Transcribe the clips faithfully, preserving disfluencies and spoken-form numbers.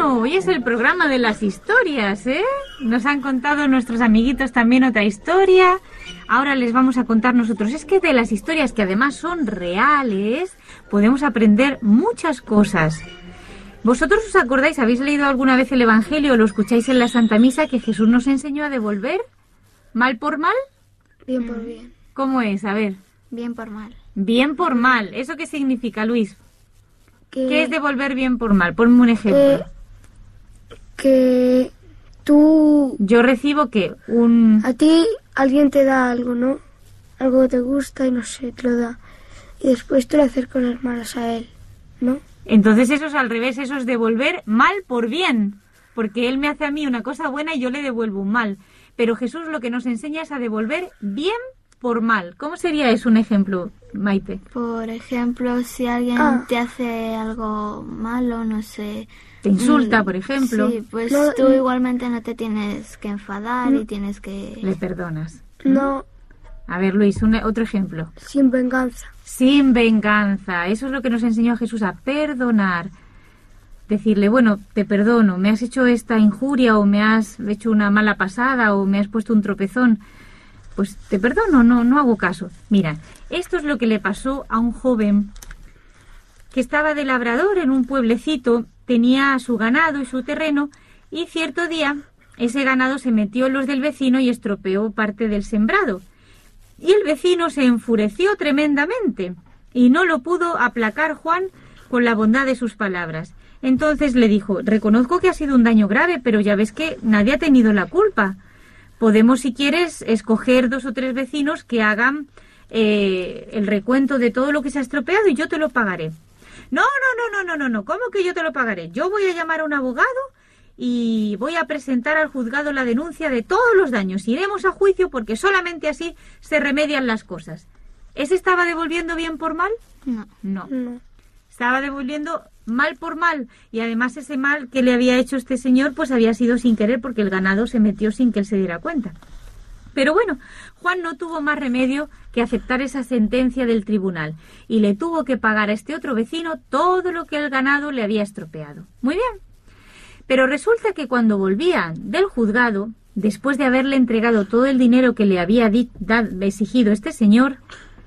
Bueno, hoy es el programa de las historias, ¿eh? Nos han contado nuestros amiguitos también otra historia. Ahora les vamos a contar nosotros. Es que de las historias, que además son reales, podemos aprender muchas cosas. ¿Vosotros os acordáis, habéis leído alguna vez el Evangelio o lo escucháis en la Santa Misa, que Jesús nos enseñó a devolver mal por mal? Bien por bien. ¿Cómo es? A ver. Bien por mal. Bien por mal. ¿Eso qué significa, Luis? Que, ¿Qué es devolver bien por mal? Ponme un ejemplo. Que, que tú... Yo recibo que un... A ti alguien te da algo, ¿no? Algo que te gusta y no sé, te lo da. Y después tú le haces cosas malas a él, ¿no? Entonces eso es al revés, eso es devolver mal por bien. Porque él me hace a mí una cosa buena y yo le devuelvo un mal. Pero Jesús lo que nos enseña es a devolver bien por mal. ¿Cómo sería eso un ejemplo, Maite? Por ejemplo, si alguien ah. te hace algo malo, no sé... Te insulta, por ejemplo. Sí, pues no, tú igualmente no te tienes que enfadar no. y tienes que... Le perdonas. No. A ver, Luis, un, otro ejemplo. Sin venganza. Sin venganza. Eso es lo que nos enseñó Jesús, a perdonar. Decirle, bueno, te perdono, me has hecho esta injuria o me has hecho una mala pasada o me has puesto un tropezón. Pues te perdono, no, no hago caso. Mira, esto es lo que le pasó a un joven que estaba de labrador en un pueblecito, tenía su ganado y su terreno, y cierto día ese ganado se metió en los del vecino y estropeó parte del sembrado. Y el vecino se enfureció tremendamente y no lo pudo aplacar Juan con la bondad de sus palabras. Entonces le dijo, reconozco que ha sido un daño grave, pero ya ves que nadie ha tenido la culpa. Podemos, si quieres, escoger dos o tres vecinos que hagan eh, el recuento de todo lo que se ha estropeado y yo te lo pagaré. No, no, no, no, no, no, no. ¿Cómo que yo te lo pagaré? Yo voy a llamar a un abogado y voy a presentar al juzgado la denuncia de todos los daños. Iremos a juicio porque solamente así se remedian las cosas. ¿Ese estaba devolviendo bien por mal? No. No. No. Estaba devolviendo mal por mal, y además ese mal que le había hecho este señor pues había sido sin querer, porque el ganado se metió sin que él se diera cuenta. Pero bueno, Juan no tuvo más remedio que aceptar esa sentencia del tribunal y le tuvo que pagar a este otro vecino todo lo que el ganado le había estropeado. Muy bien. Pero resulta que cuando volvían del juzgado, después de haberle entregado todo el dinero que le había exigido este señor,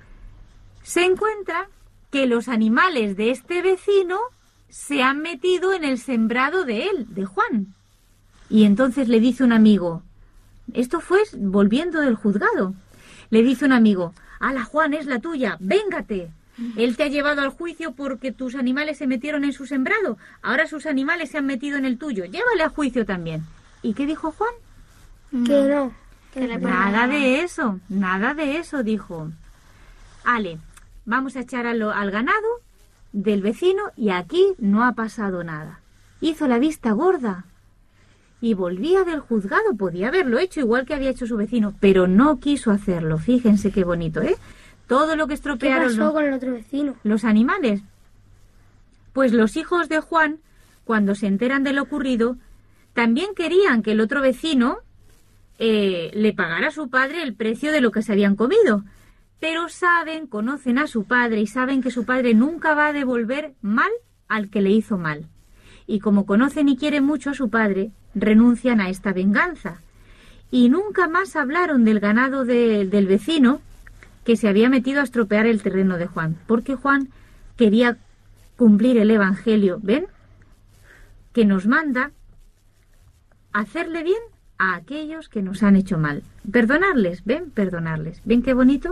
se encuentra que los animales de este vecino se han metido en el sembrado de él, de Juan. Y entonces le dice un amigo, esto fue volviendo del juzgado, le dice un amigo, ala Juan, es la tuya, véngate. Él te ha llevado al juicio porque tus animales se metieron en su sembrado, ahora sus animales se han metido en el tuyo, llévale a juicio también. ¿Y qué dijo Juan? Que no. Que le nada de eso, nada de eso, dijo. Ale, vamos a echar al, al ganado del vecino y aquí no ha pasado nada. Hizo la vista gorda y volvía del juzgado. Podía haberlo hecho igual que había hecho su vecino, pero no quiso hacerlo. Fíjense qué bonito, ¿eh? Todo lo que estropearon ¿Qué pasó los, con el otro vecino? los animales. Pues los hijos de Juan, cuando se enteran de lo ocurrido, también querían que el otro vecino eh, le pagara a su padre el precio de lo que se habían comido. Pero saben, conocen a su padre y saben que su padre nunca va a devolver mal al que le hizo mal. Y como conocen y quieren mucho a su padre, renuncian a esta venganza. Y nunca más hablaron del ganado de, del vecino que se había metido a estropear el terreno de Juan. Porque Juan quería cumplir el Evangelio, ¿ven? Que nos manda hacerle bien a aquellos que nos han hecho mal. Perdonarles, ¿ven? Perdonarles. ¿Ven qué bonito?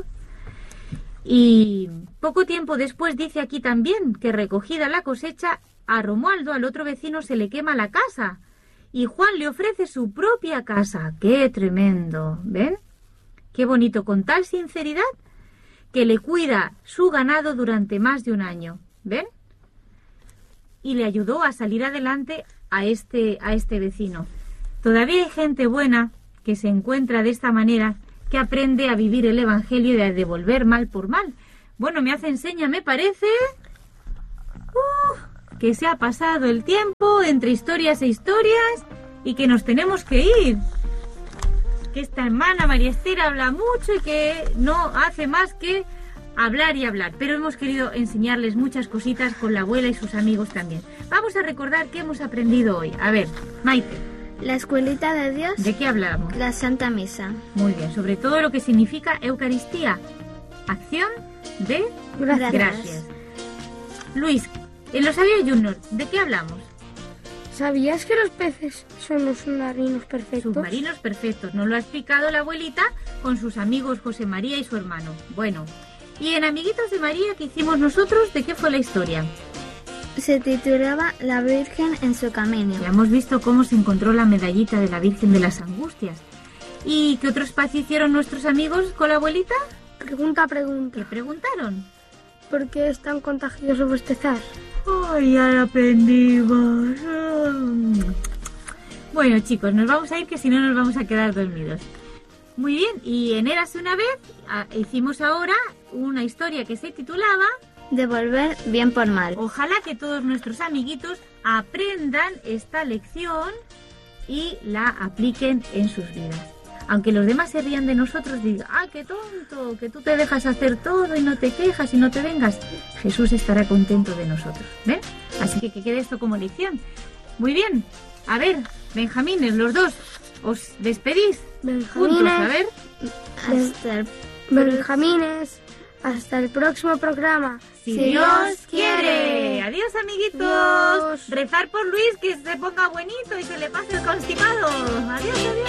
Y poco tiempo después dice aquí también que recogida la cosecha, a Romualdo, al otro vecino, se le quema la casa. Y Juan le ofrece su propia casa. ¡Qué tremendo! ¿Ven? Qué bonito, con tal sinceridad que le cuida su ganado durante más de un año. ¿Ven? Y le ayudó a salir adelante a este, a este vecino. Todavía hay gente buena que se encuentra de esta manera, que aprende a vivir el Evangelio y a devolver mal por mal. Bueno, me hace enseña, me parece uh, que se ha pasado el tiempo entre historias e historias y que nos tenemos que ir. Que esta hermana María Esther habla mucho y que no hace más que hablar y hablar, pero hemos querido enseñarles muchas cositas con la abuela y sus amigos también. Vamos a recordar qué hemos aprendido hoy. A ver, Maite. La escuelita de Dios. ¿De qué hablábamos? La Santa Misa. Muy bien, sobre todo lo que significa Eucaristía. Acción de Gracias. gracias. Luis, en los Sabio Junior, ¿de qué hablamos? ¿Sabías que los peces son los submarinos perfectos? Submarinos perfectos. Nos lo ha explicado la abuelita con sus amigos José María y su hermano. Bueno, y en Amiguitos de María que hicimos nosotros, ¿de qué fue la historia? Se titulaba La Virgen en su camino. Ya hemos visto cómo se encontró la medallita de la Virgen de las Angustias. ¿Y qué otro espacio hicieron nuestros amigos con la abuelita? Pregunta, pregunta. ¿Qué preguntaron? ¿Por qué es tan contagioso bostezar? ¡Ay, ya lo aprendimos! Bueno, chicos, nos vamos a ir que si no nos vamos a quedar dormidos. Muy bien, y en Érase una vez a, hicimos ahora una historia que se titulaba Devolver bien por mal. Ojalá que todos nuestros amiguitos aprendan esta lección y la apliquen en sus vidas. Aunque los demás se rían de nosotros, digan, ¡ah, qué tonto! Que tú te dejas hacer todo y no te quejas y no te vengas. Jesús estará contento de nosotros, ¿ven? Así que que quede esto como lección. Muy bien. A ver, Benjamines, los dos, ¿os despedís? Benjamines, Juntos, a ver. Hasta el... Benjamines, hasta el próximo programa. Si, Si Dios Dios quiere. quiere. Adiós, amiguitos. Adiós. Rezar por Luis, que se ponga buenito y que le pase el constipado. Adiós, adiós.